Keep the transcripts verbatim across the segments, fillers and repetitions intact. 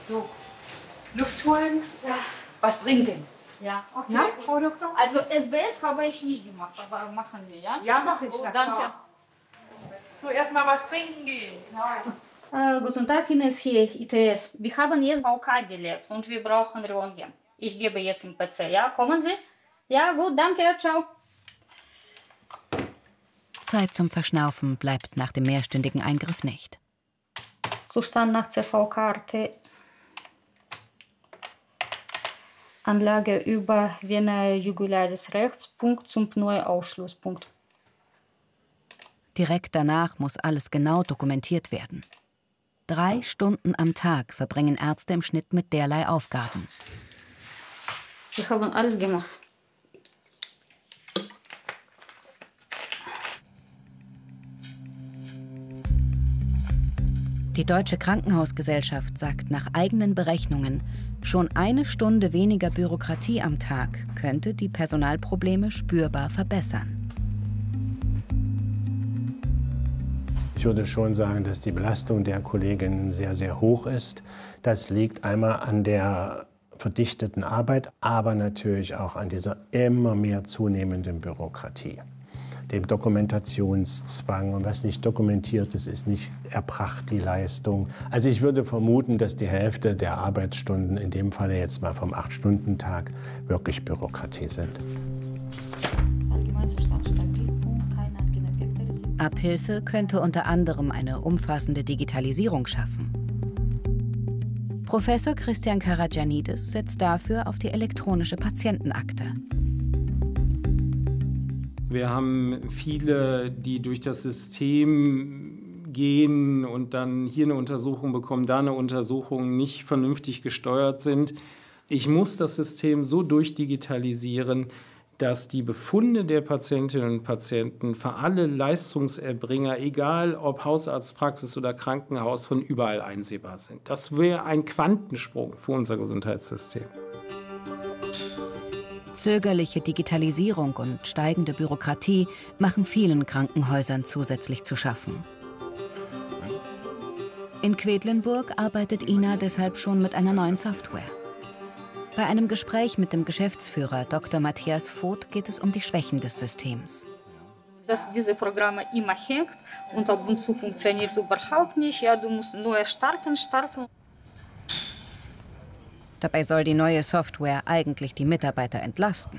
So, Luft holen, Ja. was trinken. Ja, okay. Ja, Frau Doktor? Also S B S habe ich nicht gemacht, aber machen Sie, ja? Ja, mache ich. Oh, na danke. klar. So, erstmal was trinken gehen. Äh, guten Tag, Ines hier, I T S. Wir haben jetzt V K gelegt und wir brauchen Röntgen. Ich gebe jetzt im P C, ja? Kommen Sie? Ja, gut, danke, ciao. Zeit zum Verschnaufen bleibt nach dem mehrstündigen Eingriff nicht. Zustand nach C V-Karte. Anlage über Vena jugularis rechts, Punkt zum Pneuausschlusspunkt. Direkt danach muss alles genau dokumentiert werden. Drei Stunden am Tag verbringen Ärzte im Schnitt mit derlei Aufgaben. Wir haben alles gemacht. Die Deutsche Krankenhausgesellschaft sagt nach eigenen Berechnungen, schon eine Stunde weniger Bürokratie am Tag könnte die Personalprobleme spürbar verbessern. Ich würde schon sagen, dass die Belastung der Kolleginnen sehr, sehr hoch ist. Das liegt einmal an der verdichteten Arbeit, aber natürlich auch an dieser immer mehr zunehmenden Bürokratie, dem Dokumentationszwang. Und was nicht dokumentiert ist, ist nicht erbracht, die Leistung. Also ich würde vermuten, dass die Hälfte der Arbeitsstunden, in dem Falle jetzt mal vom acht-Stunden-Tag, wirklich Bürokratie sind. Abhilfe könnte unter anderem eine umfassende Digitalisierung schaffen. Professor Christian Karagianidis setzt dafür auf die elektronische Patientenakte. Wir haben viele, die durch das System gehen und dann hier eine Untersuchung bekommen, da eine Untersuchung, nicht vernünftig gesteuert sind. Ich muss das System so durchdigitalisieren, dass die Befunde der Patientinnen und Patienten für alle Leistungserbringer, egal ob Hausarztpraxis oder Krankenhaus, von überall einsehbar sind. Das wäre ein Quantensprung für unser Gesundheitssystem. Zögerliche Digitalisierung und steigende Bürokratie machen vielen Krankenhäusern zusätzlich zu schaffen. In Quedlinburg arbeitet Ina deshalb schon mit einer neuen Software. Bei einem Gespräch mit dem Geschäftsführer Doktor Matthias Voth geht es um die Schwächen des Systems. Dass diese Programme immer hängt und ab und zu funktioniert überhaupt nicht. Ja, du musst neu starten, starten. Dabei soll die neue Software eigentlich die Mitarbeiter entlasten.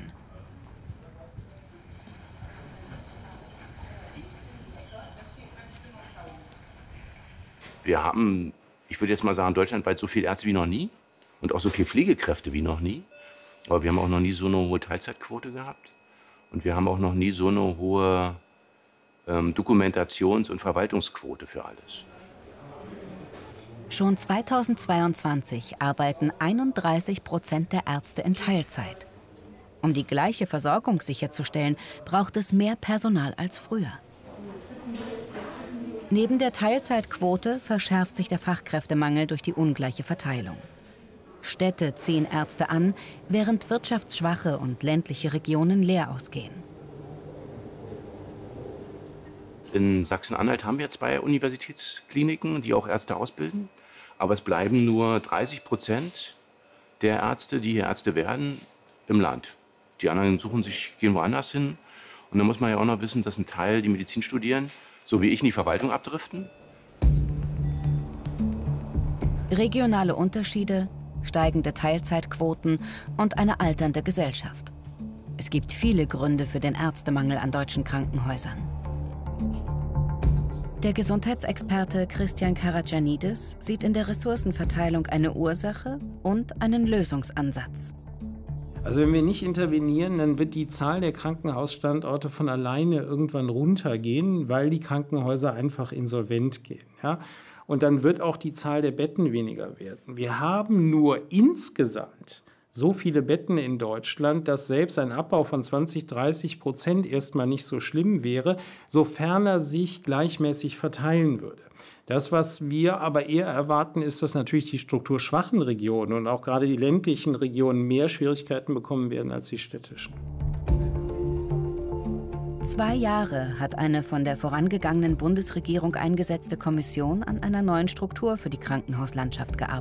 Wir haben, ich würde jetzt mal sagen, deutschlandweit so viele Ärzte wie noch nie und auch so viele Pflegekräfte wie noch nie. Aber wir haben auch noch nie so eine hohe Teilzeitquote gehabt. Und wir haben auch noch nie so eine hohe ähm, Dokumentations- und Verwaltungsquote für alles. Schon zweitausendzweiundzwanzig arbeiten einunddreißig Prozent der Ärzte in Teilzeit. Um die gleiche Versorgung sicherzustellen, braucht es mehr Personal als früher. Neben der Teilzeitquote verschärft sich der Fachkräftemangel durch die ungleiche Verteilung. Städte ziehen Ärzte an, während wirtschaftsschwache und ländliche Regionen leer ausgehen. In Sachsen-Anhalt haben wir zwei Universitätskliniken, die auch Ärzte ausbilden. Aber es bleiben nur dreißig Prozent der Ärzte, die hier Ärzte werden, im Land. Die anderen suchen sich, gehen woanders hin. Und dann muss man ja auch noch wissen, dass ein Teil, die Medizin studieren, so wie ich, in die Verwaltung abdriften. Regionale Unterschiede, steigende Teilzeitquoten und eine alternde Gesellschaft. Es gibt viele Gründe für den Ärztemangel an deutschen Krankenhäusern. Der Gesundheitsexperte Christian Karagianidis sieht in der Ressourcenverteilung eine Ursache und einen Lösungsansatz. Also wenn wir nicht intervenieren, dann wird die Zahl der Krankenhausstandorte von alleine irgendwann runtergehen, weil die Krankenhäuser einfach insolvent gehen. Ja? Und dann wird auch die Zahl der Betten weniger werden. Wir haben nur insgesamt so viele Betten in Deutschland, dass selbst ein Abbau von zwanzig, dreißig Prozent erstmal nicht so schlimm wäre, sofern er sich gleichmäßig verteilen würde. Das, was wir aber eher erwarten, ist, dass natürlich die strukturschwachen Regionen und auch gerade die ländlichen Regionen mehr Schwierigkeiten bekommen werden als die städtischen. Zwei Jahre hat eine von der vorangegangenen Bundesregierung eingesetzte Kommission an einer neuen Struktur für die Krankenhauslandschaft gearbeitet.